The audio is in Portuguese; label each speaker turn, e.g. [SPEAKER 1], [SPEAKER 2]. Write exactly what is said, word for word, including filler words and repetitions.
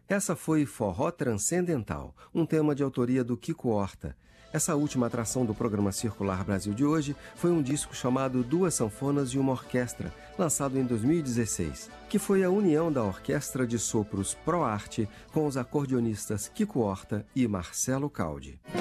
[SPEAKER 1] Essa foi Forró Transcendental, um tema de autoria do Kiko Horta. Essa última atração do programa Circular Brasil de hoje foi um disco chamado Duas Sanfonas e uma Orquestra, lançado em dois mil e dezesseis, que foi a união da Orquestra de Sopros ProArte com os acordeonistas Kiko Horta e Marcelo Caldi.